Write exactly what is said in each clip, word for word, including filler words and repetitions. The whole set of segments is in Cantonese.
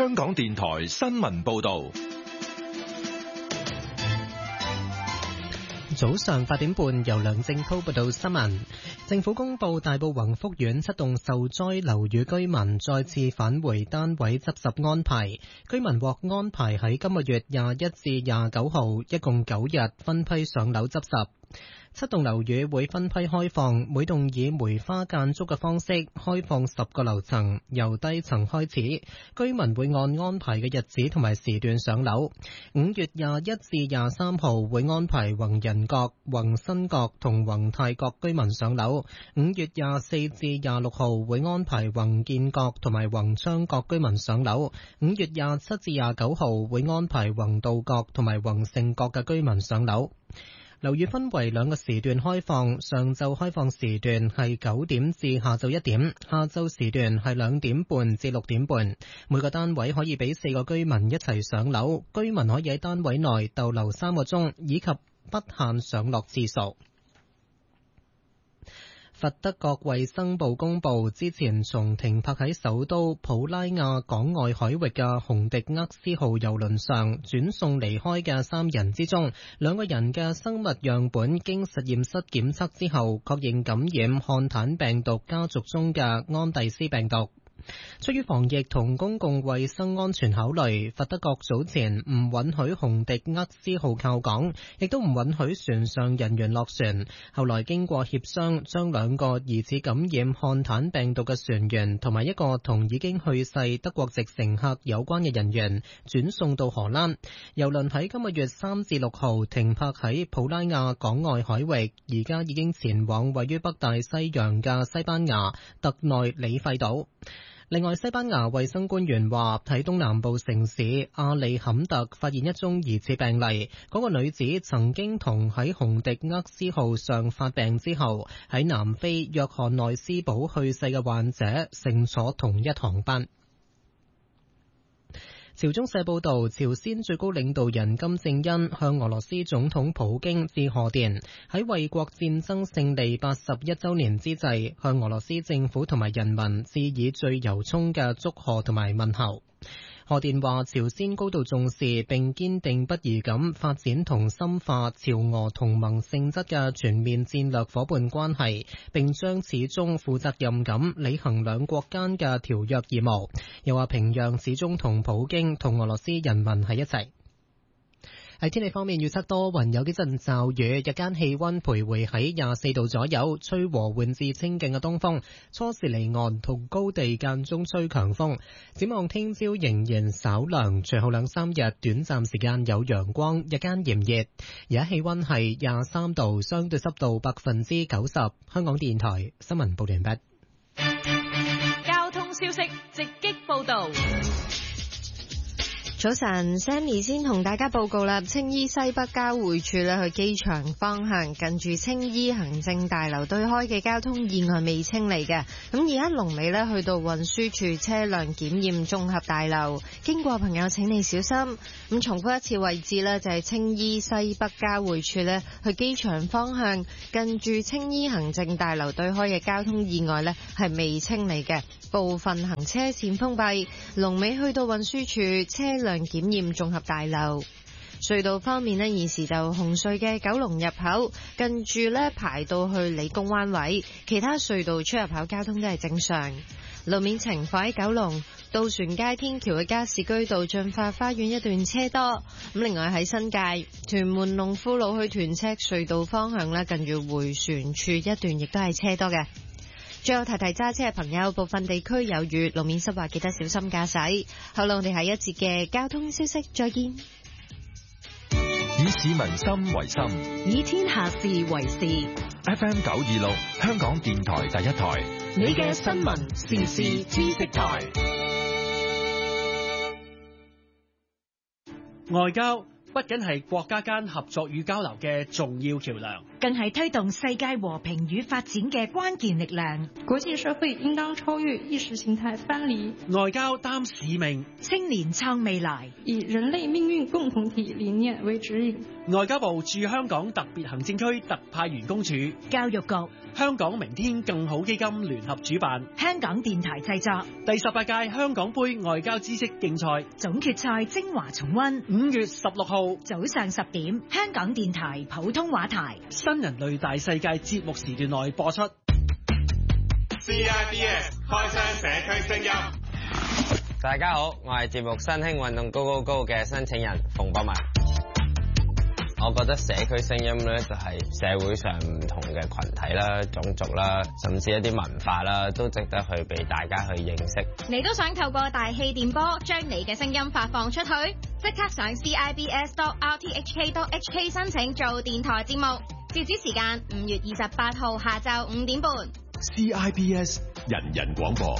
香港電台新聞報道。 早上八點半，由梁正濤報道新聞。政府公布大埔宏福苑七棟受災樓宇居民再次返回單位執拾安排，居民獲安排喺今個月廿一至廿九號，一共九日分批上樓執拾。七棟樓宇會分批開放，每棟以梅花間竹嘅方式開放十個樓層，由低層開始，居民會按安排嘅日子同埋時段上樓。五月廿一至廿三號會安排宏仁閣、宏新閣同宏泰閣居民上樓。五月廿四至廿六號會安排宏建閣同埋宏昌閣居民上樓。五月廿七至廿九號會安排宏道閣同埋宏盛閣嘅居民上樓。樓宇分為兩個時段開放，上晝開放時段係九點至下晝一點，下晝時段係兩點半至六點半。每個單位可以俾四個居民一齊上樓，居民可以喺單位內逗留三個鐘，以及不限上落次數。佛得角衛生部公布，之前從停泊喺首都普拉亞港外海域嘅洪迪厄斯號郵輪上轉送離開嘅三人之中，兩個人嘅生物樣本經實驗室檢測之後，確認感染漢坦病毒家族中嘅安第斯病毒。出於防疫同公共衛生安全考慮，佛得角早前唔允許洪迪厄斯號靠港，亦都唔允許船上人員落船。後來經過協商，將兩個疑似感染漢坦病毒嘅船員同埋一個同已經去世德國籍乘客有關嘅人員轉送到荷蘭。郵輪喺今個月三至六號停泊喺普拉亞港外海域，而家已經前往位於北大西洋嘅西班牙特內里費島。另外，西班牙衛生官員話喺東南部城市阿里坎特發現一宗疑似病例，嗰個女子曾經同喺洪迪厄斯號上發病之後喺南非約翰內斯堡去世嘅患者乘坐同一航班。朝中社報道，朝鮮最高領導人金正恩向俄羅斯總統普京致賀電，喺衛國戰爭勝利八十一週年之際，向俄羅斯政府同埋人民致以最由衷嘅祝賀同埋問候。賀電話，朝鮮高度重視並堅定不移咁發展同深化朝俄同盟性質嘅全面戰略夥伴關係，並將始終負責任咁履行兩國間嘅條約義務。又話平壤始終同普京同俄羅斯人民喺一齊。喺天氣方面，預測多雲，有幾陣驟雨，日間氣溫徘徊喺廿四度左右，吹和緩至清勁嘅東風，初時離岸同高地間中吹強風。展望聽朝仍然稍涼，隨後兩三日短暫時間有陽光，日間炎熱。而家氣溫係廿三度，相對濕度百分之九十。香港電台新聞報完畢。 交通消息直擊報道。 早晨 Sammy 先同大家報告啦，青衣西北交匯處咧去機場方向近住青衣行政大樓對開嘅交通意外未清理嘅，咁而家龍尾咧去到運輸處車輛檢驗綜合大樓，經過朋友請你小心。咁重複一次位置咧就係青衣西北交匯處咧去機場方向近住青衣行政大樓對開嘅交通意外咧係未清理嘅，部分行車線封閉，龍尾去到運輸處車輛檢驗綜合大樓。隧道方面呢，現時就紅隧嘅九龍入口近住呢排到去理工灣位，其他隧道出入口交通都係正常。路面情況喺九龍渡船街天橋嘅加士居道進發花園一段車多，咁另外喺新界屯門龍富路去屯赤隧道方向呢，近住迴旋處一段亦都係車多嘅。最後提提揸車嘅朋友，部分地區有雨，路面濕滑，記得小心駕駛。好啦，我哋下一節嘅交通消息再見。 以市民心為心， 以天下事為事。 F M 九二六，香港電台第一台， 你嘅新聞時事知識台。 外交不僅係國家間合作與交流嘅重要橋樑，更更係推動世界和平與發展嘅關鍵力量。 國際社會應當超越意識形態藩籬， 外交擔使命， 青年創未來， 以人類命運共同體理念為指引。 外交部駐香港特別行政區特派員公署、 教育局、 香港明天更好基金聯合主辦， 香港電台製作第十八屆香港杯外交知識競賽總決賽精華重溫， 五月十六號早上十點，香港電台普通話台新人類大世界節目時段內播出。 C I B S 開箱社區聲音。 大家好，我係節目新興運動 Go Go Go 嘅申請人馮博文。我覺得社區聲音咧就係社會上唔同嘅群體啦、種族啦，甚至一啲文化啦，都值得去俾大家去認識。 你都想透過大氣電波將你嘅聲音發放出去？即刻上 C I B S dot R T H K dot H K 申請做電台節目，截止時間五月二十八號下晝五點半。 C I B S 人人廣播。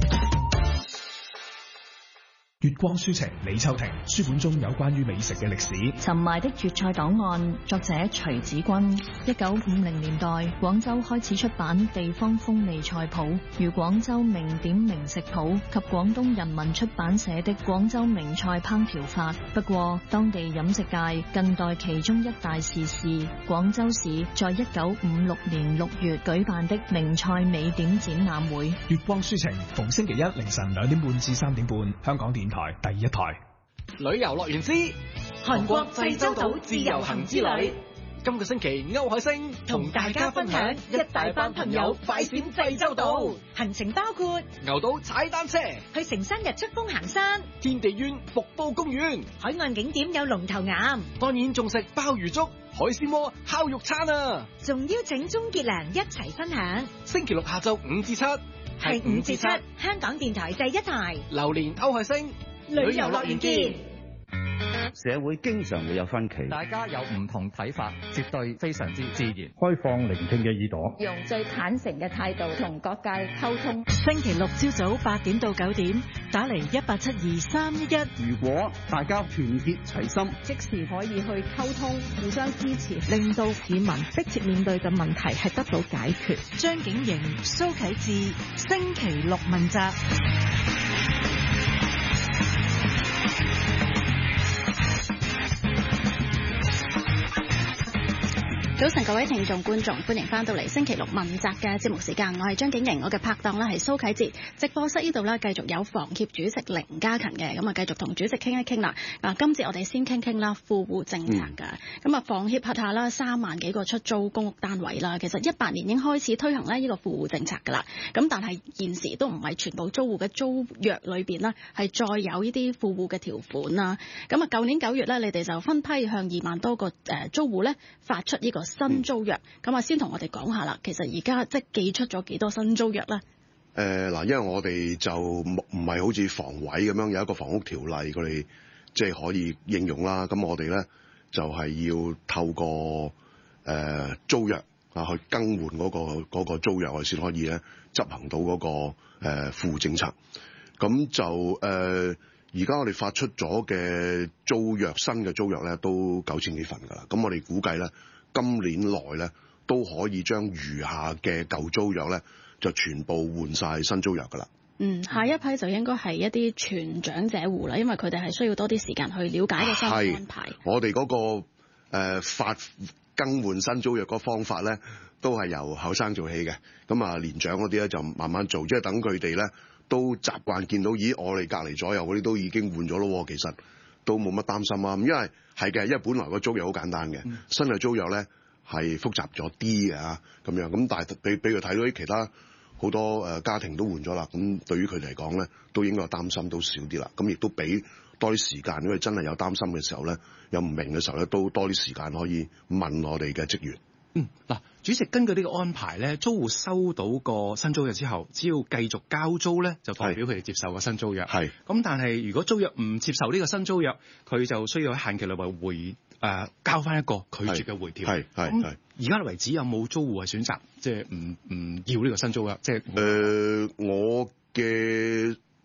月光書情李秋婷書本中有關於美食嘅歷史。 沉埋的粵菜檔案，作者徐子君。一九五零年代，廣州開始出版地方風味菜譜，如廣州名點名食譜及廣東人民出版社的廣州名菜烹調法。不過，當地飲食界近代其中一大時事，廣州市在一九五六年六月舉辦的名菜美點展覽會。 月光書情逢星期一凌晨兩點半至三點半，香港電台第一台。 旅遊樂園之韓國濟州島自由行之旅。 今個星期歐海星同大家分享一大班朋友快閃濟州島，行程包括牛島踩單車、 去成山日出峰行山、 天地苑瀑布公園。 海岸景點有龍頭岩， 當然仲食鮑魚粥、海鮮鍋、烤肉餐啊！ 仲邀請鍾傑良一齊分享。 星期六下晝五至七， 係五至七，香港電台第一台。 榴蓮歐海星。 旅遊樂園見。 社會經常會有分歧， 大家有唔同睇法，絕對非常之自然。 開放聆聽嘅耳朵， 用最坦誠嘅態度同各界溝通。 星期六朝早八點到九點，打嚟一八七二三一一。 如果大家團結齊心， 即時可以去溝通，互相支持， 令到市民迫切面對嘅問題係得到解決。 張景瑩、蘇啟智，星期六問責。 早晨，各位聽眾觀眾，歡迎翻到嚟星期六問責嘅節目時間，我係張景瑩，我嘅拍檔咧係蘇啟智。直播室呢度咧繼續有房協主席凌嘉勤嘅，咁啊繼續同主席傾一傾啦。啊，今次我哋先傾傾啦富戶政策㗎。咁啊、嗯，房協轄下啦三萬幾個出租公屋單位啦，其實一八年已經開始推行咧呢個富戶政策㗎啦。咁但係現時都唔係全部租戶嘅租約裏邊啦，係再有呢啲富戶嘅條款啦。咁啊，舊年九月咧，你哋就分批向二萬多個誒租戶咧發出呢個新租約，咁啊先同我哋講下啦。其實而家即係寄出咗幾多新租約咧？ 誒嗱，因為我哋就唔係好似房委咁樣有一個房屋條例，佢哋即係可以應用啦。咁我哋咧就係要透過誒租約啊去更換嗰個嗰個租約，我哋先可以咧執行到嗰個誒富戶政策。咁就誒而家我哋發出咗嘅租約，新嘅租約咧都九千幾份㗎啦。咁我哋估計咧，今年內咧都可以將餘下嘅舊租約咧就全部換晒新租約㗎啦。 嗯，下一批就應該係一啲全長者戶啦，因為佢哋係需要多啲時間去了解個新安排。 我哋嗰、那個誒、呃、發更換新租約嗰方法咧，都係由後生做起嘅。咁啊，年長嗰啲咧就慢慢做，即係等佢哋咧都習慣見到，咦，我哋隔離左右嗰啲都已經換咗咯，其實都冇乜擔心啊。因為係嘅，因為本來個租約好簡單嘅，嗯、新嘅租約咧係複雜咗啲嘅嚇，咁樣咁，但係俾俾佢睇到啲其他好多誒家庭都換咗啦，咁對於佢哋嚟講咧，都應該擔心都少啲啦。咁亦都俾多啲時間，因為真係有擔心嘅時候咧，有唔明嘅時候咧，都多啲時間可以問我哋嘅職員。 嗯，嗱，主席根據呢個安排咧，租戶收到個新租約之後，只要繼續交租咧，就代表佢哋接受個新租約。係。咁但係如果租約唔接受呢個新租約，佢就需要喺限期內回誒、呃、交翻一個拒絕嘅回條。係係係。而家為止有冇租戶係選擇即係唔唔要呢個新租約？即係誒、 呃，我嘅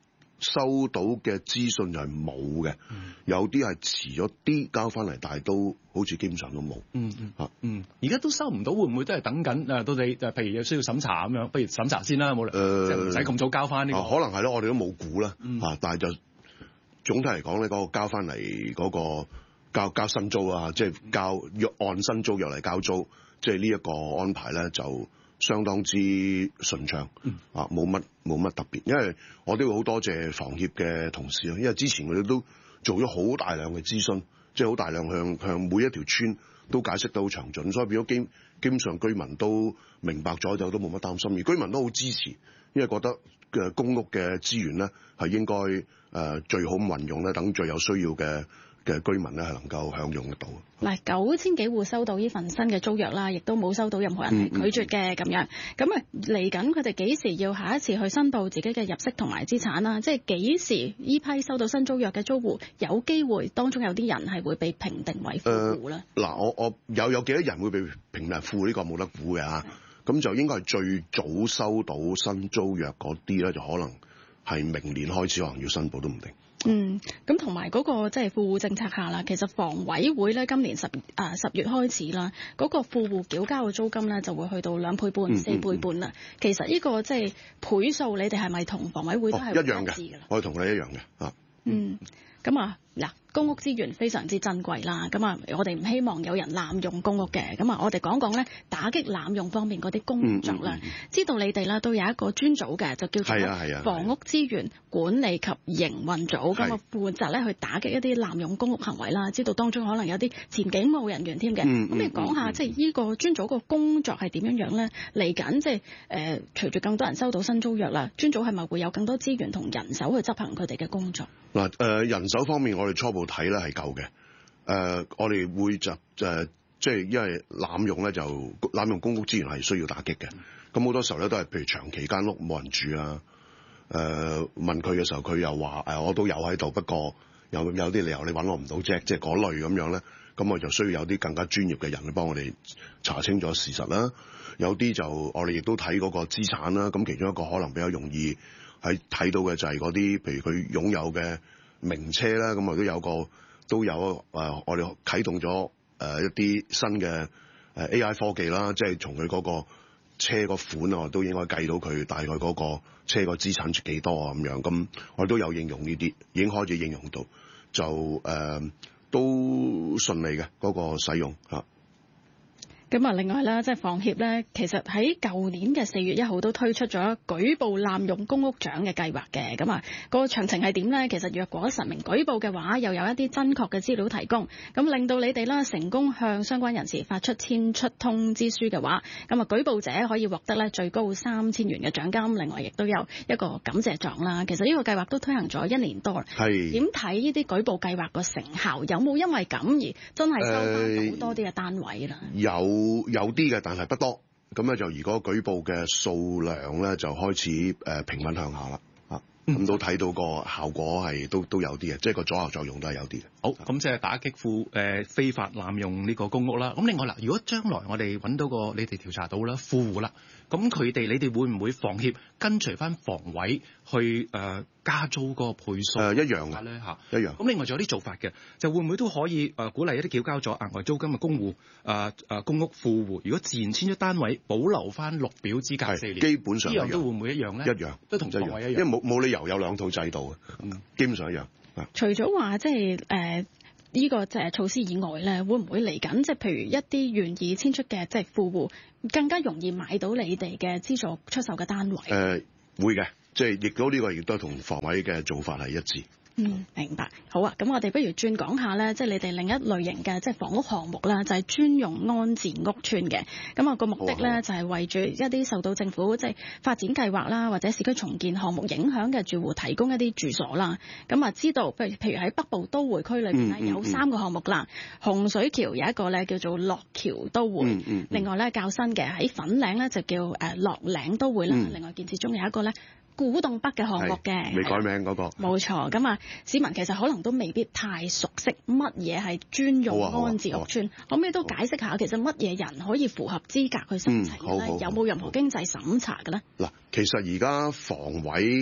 收到嘅資訊就係冇嘅，有啲係遲咗啲交翻嚟，但係都好似基本上都冇。 嗯嗯嚇嗯，而家都收唔到，會唔會都係等緊誒？到你誒，譬如有需要審查咁樣，不如審查先啦，冇理由即係唔使咁早交翻呢個。 可能係咯，我哋都冇估啦嚇，但係就總體嚟講咧，嗰個交翻嚟嗰個交交新租啊，即係交約按新租約嚟交租，即係呢一個安排咧就相當之順暢，啊冇乜冇乜特別，因為我都要好多謝房協嘅同事啊，因為之前佢哋都做咗好大量嘅諮詢，即係好大量向向每一條村都解釋得好詳盡，所以變咗基基本上居民都明白咗，就都冇乜擔心，而居民都好支持，因為覺得嘅公屋嘅資源咧係應該誒最好咁運用咧，等最有需要嘅嘅居民咧係能夠享用得到。 嗱，九千幾戶收到呢份新嘅租約啦，亦都冇收到任何人係拒絕嘅咁樣。咁啊嚟緊佢哋幾時要下一次去申報自己嘅入息同埋資產啦？即係幾時呢批收到新租約嘅租戶有機會當中有啲人係會被評定為富戶咧？嗱、 呃，我我有有幾多人會被評為富戶呢個冇得估嘅嚇。咁就應該係最早收到新租約嗰啲咧，就可能係明年開始可能要申報都唔定。 嗯，咁同埋嗰個即係富戶政策下啦，其實房委會咧今年十啊十月開始啦，嗰、那個富戶繳交嘅租金咧就會去到兩倍半、嗯、四倍半啦、嗯嗯。其實呢個即係倍數，你哋係咪同房委會都係、哦、一樣嘅？ 我哋同你一樣嘅啊。 嗯，咁啊嗱。公屋資源非常之珍貴啦，咁啊，我哋唔希望有人濫用公屋嘅，咁啊，我哋講講咧打擊濫用方面嗰啲工作啦、嗯嗯嗯。知道你哋啦都有一個專組嘅，就叫做房屋資源管理及營運組，咁啊負責咧去打擊一啲濫用公屋行為啦。知道當中可能有啲前警務人員添嘅，咁、嗯嗯、你講下、嗯、即係呢個專組個工作係點樣樣咧？嚟緊即係誒，隨住更多人收到新租約啦，專組係咪會有更多資源同人手去執行佢哋嘅工作？ 嗱，誒人手方面，我哋初步睇咧係夠嘅。誒、呃，我哋會就誒、呃，即係因為濫用咧，就濫用公屋資源係需要打擊嘅。咁好多時候咧，都係譬如長期間屋冇人住啊。誒、呃，問佢嘅時候，佢又話誒、呃，我都有喺度，不過有有啲理由你揾我唔到啫，即係嗰類咁樣咧。咁我就需要有啲更加專業嘅人去幫我哋查清咗事實啦。有啲就我哋亦都睇嗰個資產啦。咁其中一個可能比較容易係睇到嘅就係嗰啲，譬如佢擁有嘅名車啦，咁啊都有個都有誒、呃，我哋啟動咗誒、呃、一啲新嘅誒 A I 科技啦，即係從佢嗰個車個款啊，都應該計到佢大概嗰個車個資產值幾多啊咁樣。咁我哋都有應用呢啲，已經開始應用到，就誒、呃、都順利嘅嗰、嗰個使用嚇。 咁啊，另外啦，即係房協咧，其實喺舊年嘅四月一號都推出咗舉報濫用公屋獎嘅計劃嘅。咁啊，個詳情係點咧？其實若果實名舉報嘅話，又有一啲真確嘅資料提供，咁令到你哋啦成功向相關人士發出遷出通知書嘅話，咁啊舉報者可以獲得咧最高三千元嘅獎金，另外亦都有一個感謝狀啦。其實呢個計劃都推行咗一年多，係點睇呢啲舉報計劃個成效？有冇因為咁而真係收翻到多啲嘅單位啦？ 呃、有。有啲嘅，但係不多。咁咧就如果舉報嘅數量咧就開始誒平穩向下啦。啊，咁都睇到個效果係都都有啲嘅，即係個阻嚇作用都係有啲嘅。 好，咁即係打擊富誒非法濫用呢個公屋啦。咁另外啦，如果將來我哋揾到個你哋調查到啦富戶啦，咁佢哋你哋會唔會房協跟隨翻房委去誒、呃、加租嗰個倍數？誒、呃、一樣嘅咧嚇，一樣。咁另外仲有啲做法嘅，就會唔會都可以誒、呃、鼓勵一啲繳交咗額外租金嘅公戶誒誒公屋富戶，如果自然遷出單位，保留翻綠表資格四年， 基本上一樣， 呢樣都會唔會一樣咧？ 一樣， 都同房委一樣， 因為冇冇理由有兩套制度嘅，嗯，基本上一樣。 除咗話即係誒呢個即係措施以外咧，會唔會嚟緊即係譬如一啲願意遷出嘅即係富戶，更加容易買到你哋嘅資助出售嘅單位？誒、呃、 會嘅，即係亦都呢個亦都同房委嘅做法係一致。 嗯，明白。好啊，咁我哋不如轉講下咧，即係你哋另一類型嘅即係房屋項目啦，就係專用安置屋邨嘅。咁啊個目的咧就係為住一啲受到政府即係發展計劃啦，或者市區重建項目影響嘅住戶提供一啲住所啦。咁啊知道，譬如譬如喺北部都會區裏邊咧有三個項目啦，洪水橋有一個咧叫做樂橋都會，嗯嗯、另外咧較新嘅喺粉嶺咧就叫誒樂嶺都會啦，嗯、另外建設中有一個咧古洞北嘅項目嘅， 未改名嗰、那個。 冇錯，咁啊市民其實可能都未必太熟悉乜嘢係專用安置屋邨，可唔可以都解釋下其實乜嘢人可以符合資格去申請咧？有冇任何經濟審查嘅咧？ 嗱，其實而家房委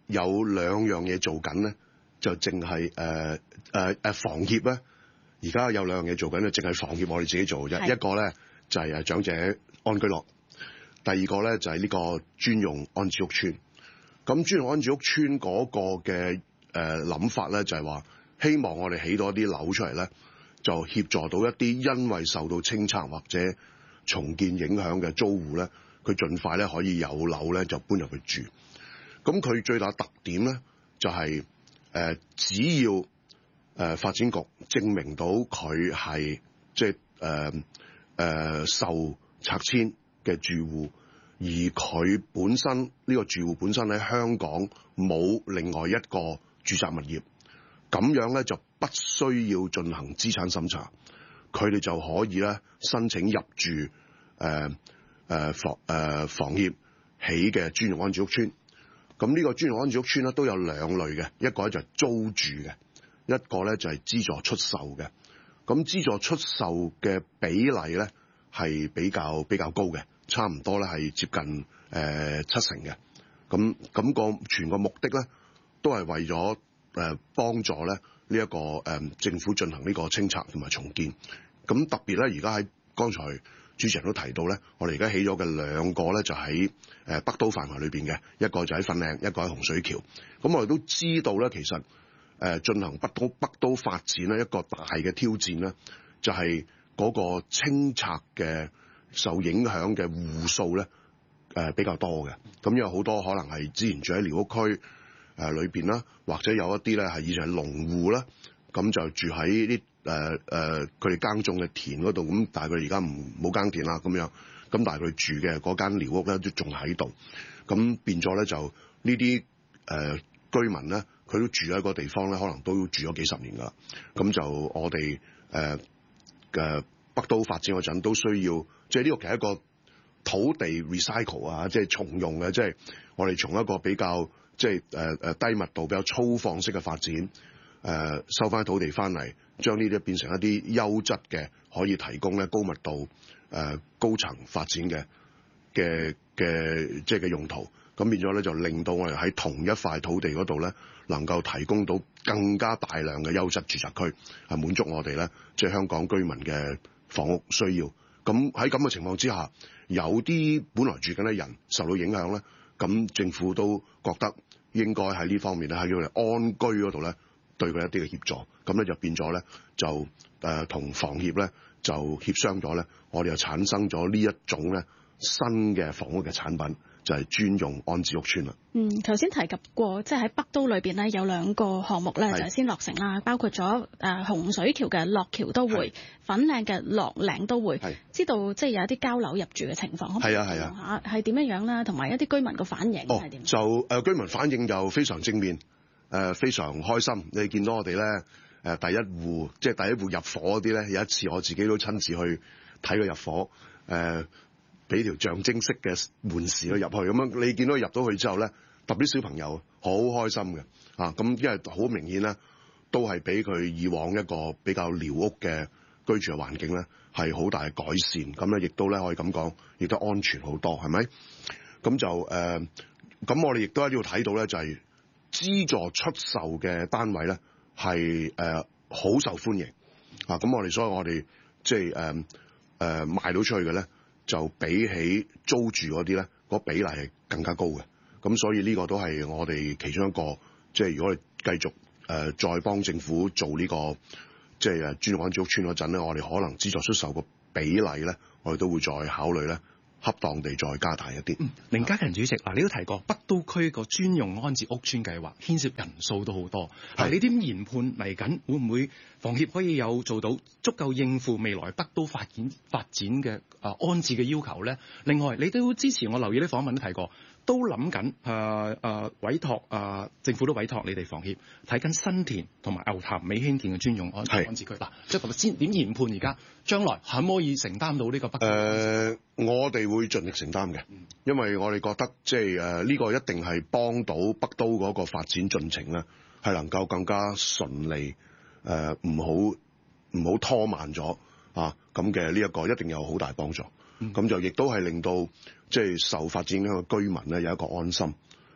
有兩樣嘢做緊咧，就淨係誒誒誒房協咧，而家有兩樣嘢做緊咧，淨係房協我哋自己做嘅啫。一個咧就係誒長者安居樂，第二個咧就係呢個專用安置屋邨。咁專用安置屋邨嗰個嘅誒諗法咧，就係話希望我哋起到一啲樓出嚟咧，就協助到一啲因為受到清拆或者重建影響嘅租戶咧，佢盡快咧可以有樓咧就搬入去住。咁佢最大特點咧就係、是、誒、呃、只要誒、呃、發展局證明到佢係即係誒誒受拆遷嘅住戶，而佢本身呢、這個住戶本身喺香港冇另外一個住宅物業，咁樣咧就不需要進行資產審查，佢哋就可以咧申請入住誒誒、呃呃、房誒、呃、房協起嘅專用安置屋邨。咁呢個專用安置屋邨咧都有兩類嘅，一個咧就係租住嘅，一個咧就係資助出售嘅。咁資助出售嘅比例咧係比較比較高嘅，差唔多咧係接近誒、呃、七成嘅。咁咁、個全個目的咧都係為咗誒幫助咧呢一個誒、呃、政府進行呢個清拆同埋重建。咁特別咧而家喺剛才主持人都提到咧，我哋而家起咗嘅兩個咧就喺誒北都範圍裏邊嘅，一個就喺粉嶺，一個喺洪水橋。咁我哋都知道咧，其實誒進行北都北都發展咧，一個大嘅挑戰咧，就係嗰個清拆嘅受影響嘅戶數咧誒比較多嘅。咁有好多可能係之前住喺寮屋區誒裏邊啦，或者有一啲咧係以前係農戶啦，咁就住喺啲誒誒佢哋耕種嘅田嗰度，咁但係佢哋而家唔冇耕田啦咁樣，咁但係佢住嘅嗰間寮屋咧都仲喺度，咁變咗咧就呢啲誒居民咧，佢都住喺個地方咧，可能都住咗幾十年噶啦，咁就我哋誒嘅北都發展嗰陣都需要，即係呢個其實一個土地 recycle 啊，即係重用嘅，即係我哋從一個比較即係誒誒低密度比較粗放式嘅發展，誒、呃、收翻土地翻嚟。將呢啲變成一啲優質嘅，可以提供咧高密度誒、呃、高層發展嘅嘅嘅即係嘅用途，咁變咗咧就令到我哋喺同一塊土地嗰度咧，能夠提供到更加大量嘅優質住宅區，係滿足我哋咧即係香港居民嘅房屋需要。咁喺咁嘅情況之下，有啲本來住緊嘅人受到影響咧，咁政府都覺得應該喺呢方面咧喺佢哋安居嗰度咧，對佢一啲嘅協助，咁咧就變咗咧就誒同、呃、房協咧就協商咗咧，我哋又產生咗呢一種咧新嘅房屋嘅產品，就係、是、專用安置屋邨啦。 嗯，頭先提及過，即係喺北都裏邊咧有兩個項目咧就先落成啦，包括咗誒、呃、洪水橋嘅樂橋都會、粉嶺嘅樂嶺都會，知道即係有一啲交樓入住嘅情況，係啊係啊，係點樣樣啦？同埋一啲居民個反應係點、哦？就誒、呃、居民反應就非常正面。誒、呃、非常開心，你見到我哋咧誒第一戶，即係第一戶入伙嗰啲咧，有一次我自己都親自去睇佢入伙，誒俾條象徵式嘅門匙去入去，咁樣你見到佢入到去之後咧，特別小朋友好開心嘅，啊咁因為好明顯咧，都係俾佢以往一個比較寮屋嘅居住嘅環境咧，係好大嘅改善，咁咧亦都咧可以咁講，亦都安全好多，係咪？咁就誒，咁、呃、我哋亦都喺呢度睇到咧，就係、是。資助出售嘅單位咧係誒好受歡迎啊！咁我哋所以我哋即係誒誒賣到出去嘅咧，就比起租住嗰啲咧，個比例係更加高嘅。咁所以呢個都係我哋其中一個，即係如果你繼續誒、呃、再幫政府做呢、這個即係誒專用安置屋邨嗰陣咧，我哋可能資助出售個比例咧，我哋都會再考慮咧。恰當地再加大一啲。嗯，凌嘉勤主席，嗱，你都提過北都區個專用安置屋邨計劃牽涉人數都好多。係，你點研判嚟緊會唔會房協可以有做到足夠應付未來北都發展發展嘅啊安置嘅要求咧？另外，你都之前我留意啲訪問都提過，都諗緊誒誒委託啊、呃、政府都委託你哋房協睇緊新田同埋牛潭尾興建嘅專用安安置區。嗱，即係先點研判而家將來可唔可以承擔到呢個北都？誒、呃，我哋會盡力承擔嘅，因為我哋覺得即係誒呢個一定係幫到北都嗰個發展進程咧，係能夠更加順利，誒唔好唔好拖慢咗啊！咁嘅呢一個一定有好大幫助。咁、嗯、就亦都係令到即係受發展嘅居民咧有一個安心。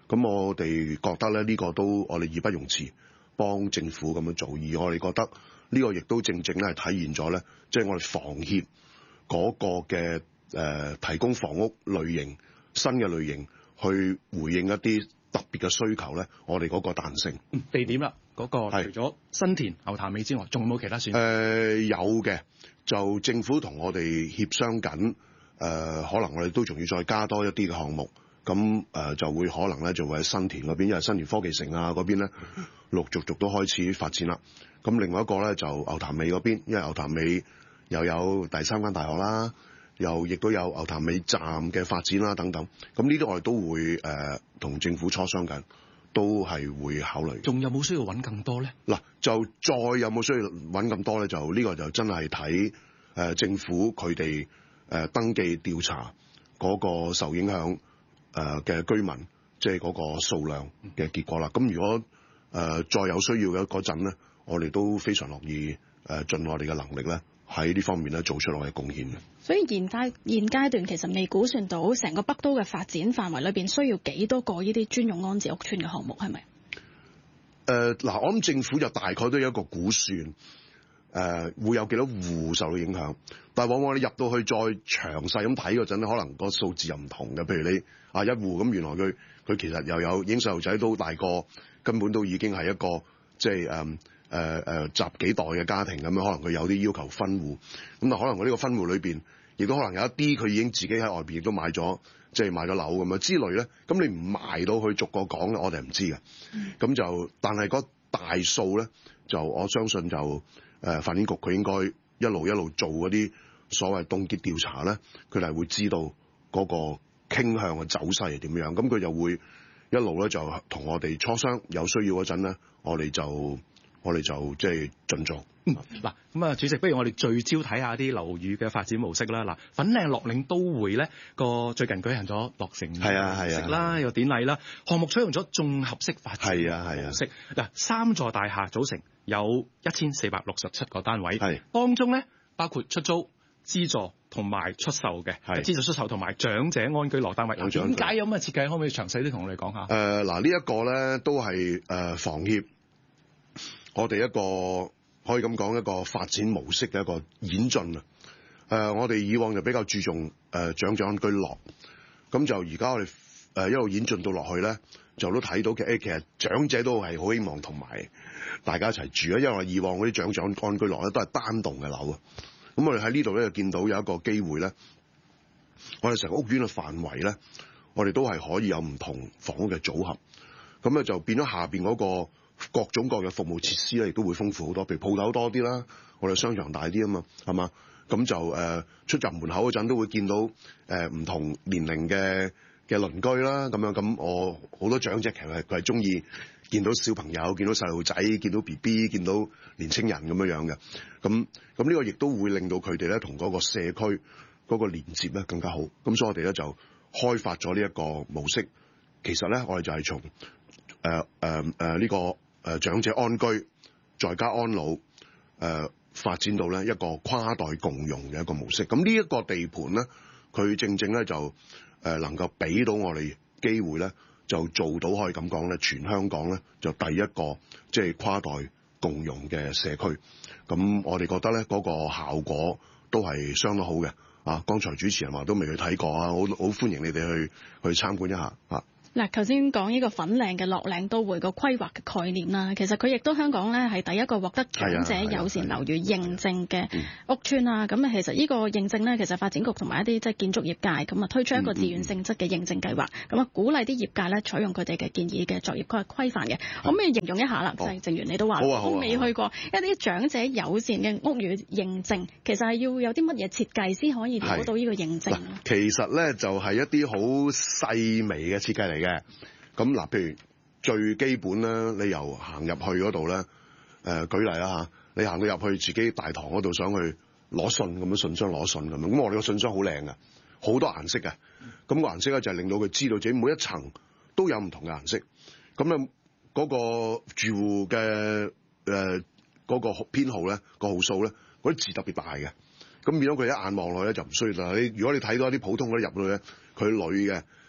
咁我哋覺得咧呢、呢個都我哋義不容辭幫政府咁樣做，而我哋覺得呢個亦都正正咧係體現咗咧，即、就、係、是、我哋房協嗰個嘅誒、呃、提供房屋類型新嘅類型去回應一啲特別嘅需求咧，我哋嗰個彈性。 嗯、地點啦，嗰、嗰個除咗新田、牛潭尾之外，仲有冇其他選擇？誒、 呃、有嘅，就政府同我哋協商緊，誒、呃、可能我哋都仲要再加多一啲嘅項目，咁誒、呃、就會可能咧就會喺新田嗰邊，因為新田科技城啊嗰邊咧陸續續都開始發展啦。咁另外一個咧就牛潭尾嗰邊，因為牛潭尾又有第三間大學啦。又亦都有牛潭尾站嘅發展啦，等等。咁呢啲我哋都會誒同、呃、政府磋商緊，都係會考慮。 仲有冇需要揾更多咧？ 嗱，就再有冇需要揾咁多咧？就呢、呢個就真係睇誒政府佢哋誒登記調查嗰個受影響誒嘅居民，即係嗰個數量嘅結果啦。咁、嗯、如果誒、呃、再有需要嘅嗰陣咧，我哋都非常樂意誒盡我哋嘅能力咧。喺呢方面咧做出我嘅貢獻嘅， 所以現階現階段其實未估算到成個北都嘅發展範圍裏邊需要幾多個呢啲專用安置屋邨嘅項目，係咪？ 誒嗱、呃，我諗政府就大概都有一個估算，誒、呃、會有幾多戶受到影響，但係往往你入到去再詳細咁睇嗰陣咧，可能個數字又唔同嘅。譬如你啊一戶咁，原來佢佢其實又有已經細路仔都大個，根本都已經係一個即係誒。嗯誒、呃、誒、呃、集幾代嘅家庭咁樣，可能佢有啲要求分戶，咁但可能佢呢個分戶裏邊，亦都可能有一啲佢已經自己喺外邊亦都買咗，即係買咗樓咁樣之類咧。咁你唔埋到去逐個講咧，我哋唔知嘅。咁、嗯、就但係嗰大數咧，就我相信就誒、呃、發展局佢應該一路一路做嗰啲所謂凍結調查咧，佢哋係會知道嗰個傾向嘅走勢係點樣。咁佢就會一路咧就同我哋磋商，有需要嗰陣咧，我哋就。我哋就即係盡做。 嗯，嗱，咁啊，主席，不如我哋聚焦睇下啲樓宇嘅發展模式啦。嗱，粉嶺樂領都會咧個最近舉行咗落成儀式啦，有典禮啦，項目採用咗綜合式發展模式。嗱，三座大廈組成，有一千四百六十七個單位，係當中咧包括出租、資助同埋出售嘅，資助出售同埋長者安居樂單位。點解有咁嘅設計？可唔可以詳細啲同我哋講下？誒、 呃，嗱，呢一個咧都係誒房協。我哋一個可以咁講一個發展模式嘅一個演進啊！誒、呃，我哋以往就比較注重誒、呃、長者安居樂，咁就而家我哋誒、呃、一路演進到落去咧，就都睇到嘅誒，其實長者都係好希望同埋大家一齊住啊！因為以往嗰啲長者安居樂咧都係單棟嘅樓啊，咁我哋喺呢度咧就見到有一個機會咧，我哋成個屋苑嘅範圍咧，我哋都係可以有唔同房屋嘅組合，咁咧就變咗下邊嗰、那個。各種各嘅服務設施咧，亦都會豐富好多。譬如鋪頭多啲啦，我哋商場大啲啊嘛，係嘛？咁就誒、呃、出入門口嗰陣都會見到誒唔、呃、同年齡嘅嘅鄰居啦，咁樣咁我好多長者其實佢係中意見到小朋友、見到細路仔、見到 B B、見到年青人咁樣樣嘅。咁咁呢個亦都會令到佢哋咧同嗰個社區嗰個連接咧更加好。咁所以我哋咧就開發咗呢一個模式。其實咧我哋就係從誒誒誒呢個。誒、呃、長者安居、在家安老，誒、呃、發展到咧一個跨代共用嘅一個模式。咁呢一個地盤咧，佢正正咧就誒、呃、能夠俾到我哋機會咧，就做到可以咁講咧，全香港咧就第一個即係、就是、跨代共用嘅社區。咁我哋覺得咧嗰、那個效果都係相當好嘅。啊，剛才主持人話都未去睇過啊，好好歡迎你哋去去參觀一下啊。 嗱，頭先講呢個粉嶺嘅樂領都會個規劃嘅概念啦，其實佢亦都香港咧係第一個獲得長者友善樓宇認證嘅屋邨啊。咁啊，其實呢個認證咧，其實發展局同埋一啲即係建築業界咁啊推出一個自願性質嘅認證計劃，咁啊鼓勵啲業界咧採用佢哋嘅建議嘅作業規規範嘅。可唔可以形容一下啦？就係正如你都話，我未去過一啲長者友善嘅屋宇認證，其實係要有啲乜嘢設計先可以攞到呢個認證？ 其實咧就係一啲好細微嘅設計嚟嘅。咁嗱，譬如最基本咧，你由行入去嗰度咧，誒、呃、舉例啦嚇，你行到入去自己大堂嗰度想去攞信咁樣，信箱攞信咁樣，咁我哋個信箱好靚嘅，好多顏色嘅，咁、那個顏色咧就係令到佢知道自己每一層都有唔同嘅顏色，咁咧嗰個住戶嘅誒嗰個編號咧、個號數咧，嗰啲字特別大嘅，咁變咗佢一眼望落咧就唔需要啦。你如果你睇到一啲普通嗰啲入去咧，佢女嘅。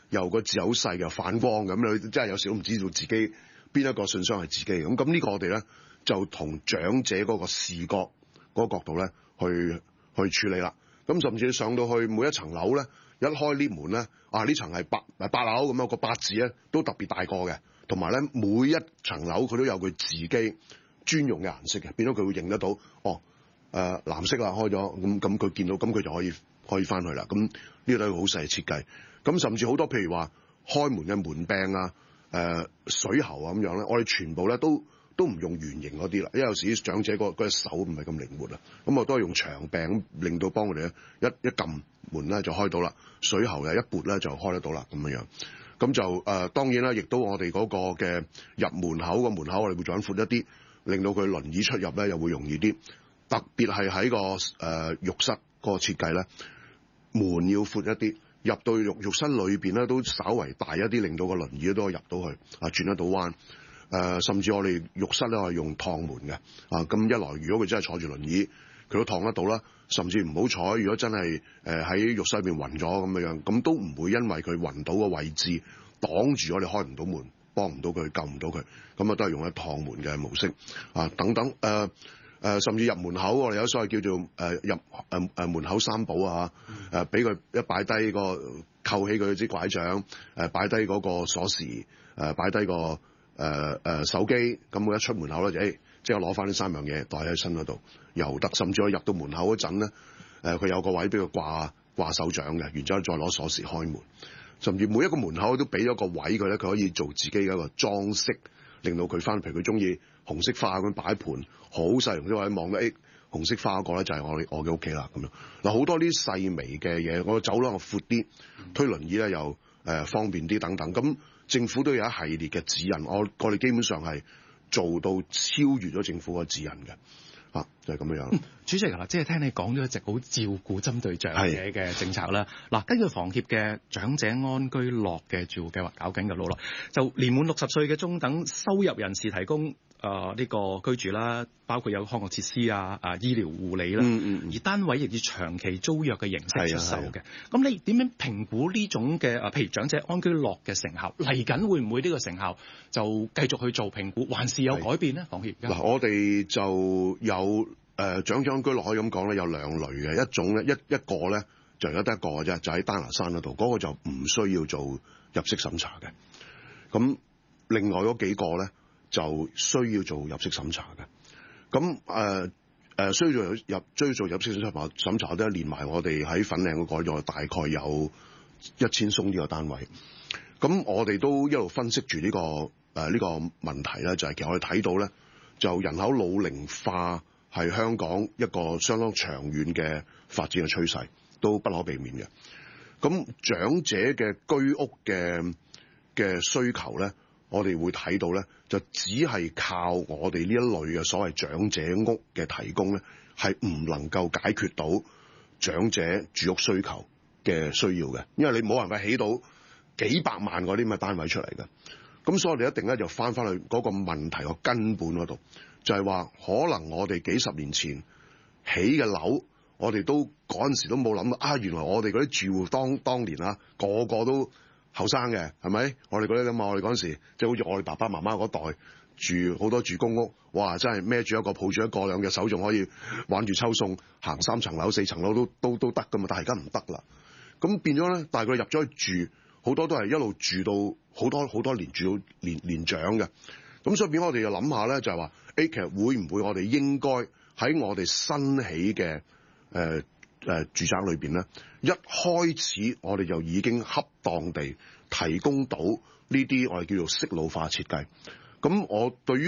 又個字好細嘅反光咁，你真係有時都唔知道自己邊一個信箱係自己嘅。咁咁呢個我哋咧就同長者嗰個視覺嗰個角度咧去去處理啦。咁甚至上到去每一層樓咧，一開 lift 門咧，啊呢層係八八樓咁樣，個八字咧都特別大個嘅，同埋咧每一層樓佢都有佢自己專用嘅顏色嘅，變咗佢會認得到哦。誒、呃、藍色啦開咗，咁咁佢見到，咁佢就可以可以翻去啦。咁呢個都係好細嘅設計。咁甚至好多譬如話開門嘅門柄啊、誒、呃、水喉啊咁樣咧，我哋全部咧都都唔用圓形嗰啲啦，因為有時長者嗰隻手唔係咁靈活啦。咁我都係用長柄，令到幫佢哋一一撳門咧就開到啦，水喉又一撥咧就開得到啦咁樣樣。咁就誒、呃、當然啦，亦都我哋嗰個嘅入門口個門口，我哋會再闊一啲，令到佢輪椅出入咧又會容易啲。特別係喺個誒、呃、浴室個設計咧，門要闊一啲，入到浴浴室裏邊咧都稍為大一啲，令到個輪椅都可以入到去啊，轉得到彎。誒、呃，甚至我哋浴室咧係用趟門嘅啊，咁一來如果佢真係坐住輪椅，佢都趟得到啦。甚至唔好彩，如果真係誒喺浴室裏邊暈咗咁樣，咁都唔會因為佢暈到個位置擋住我哋開唔到門，幫唔到佢，救唔到佢，咁啊都係用一趟門嘅模式啊，等等誒。呃誒、呃、甚至入門口，我哋有所謂叫做誒、呃、入誒誒、呃、門口三寶啊，誒俾佢一擺低個扣起佢支拐杖，誒擺低嗰個鎖匙，誒擺低個誒誒、呃呃、手機，咁我一出門口咧就誒即刻攞翻呢三樣嘢袋喺身嗰度，又得。甚至我入到門口嗰陣咧，誒、呃、佢有個位俾佢掛掛手掌嘅，然之後再攞鎖匙開門。甚至每一個門口都俾咗個位佢咧，佢可以做自己嘅一個裝飾，令到佢翻。譬如佢中意紅色花咁擺盤，好細紅色花，望到誒紅色花嗰個咧就係我我嘅屋企啦咁樣。嗱好多啲細微嘅嘢，我走廊我闊啲，推輪椅咧又誒、呃、方便啲等等。咁政府都有一系列嘅指引，我我哋基本上係做到超越咗政府嘅指引嘅。啊，就係、是、咁樣樣、嗯。主席嗱，即係聽你講咗一直好照顧針對長者嘅政策啦。嗱，根據房協嘅長者安居樂嘅住戶計劃搞緊嘅路啦，就年滿六十歲嘅中等收入人士提供誒呢、呃這個居住啦，包括有康樂設施啊、啊醫療護理啦。嗯嗯。而單位亦以長期租約嘅形式出售嘅。咁你點樣評估呢種嘅啊？譬如長者安居樂嘅成效，嚟緊會唔會呢個成效就繼續去做評估，還是有改變呢？房協嗱，我哋就有。有誒長者安居樂可以咁講咧，有兩類嘅，一種咧一一個咧就有得一個嘅啫，就喺丹拿山嗰度，嗰、那個就唔需要做入息審查嘅。咁另外嗰幾個咧就需要做入息審查嘅。咁誒誒需要做入需要做入息審查審查都連埋我哋喺粉嶺嗰個咗大概有一千宗呢個單位。咁我哋都一路分析住呢、這個誒呢、呃這個問題咧，就係、是、其實我哋睇到咧，就人口老齡化係香港一個相當長遠嘅發展嘅趨勢，都不可避免嘅。咁長者嘅居屋嘅嘅需求咧，我哋會睇到咧，就只係靠我哋呢一類嘅所謂長者屋嘅提供咧，係唔能夠解決到長者住屋需求嘅需要嘅，因為你冇辦法起到幾百萬嗰啲咁嘅單位出嚟嘅。咁所以我哋一定咧就翻翻去嗰個問題個根本嗰度。就係話，可能我哋幾十年前起嘅樓，我哋都嗰陣時都冇諗到啊！原來我哋嗰啲住戶當當年啊，個個都後生嘅，係咪？我哋嗰啲咁啊，我哋嗰陣時即係好似我哋爸爸媽媽嗰代住好多住公屋，哇！真係孭住一個抱住一個，兩隻手仲可以玩住抽餸，行三層樓四層樓都都都得噶嘛。但係而家唔得啦。咁變咗咧，但係佢入咗去住，好多都係一路住到好多好多年，住到年年長嘅。咁所以變我哋就諗下咧，就係話，誒，其實會唔會我哋應該喺我哋新起嘅誒誒住宅裏邊咧，一開始我哋就已經恰當地提供到呢啲我哋叫做適老化設計。咁我對於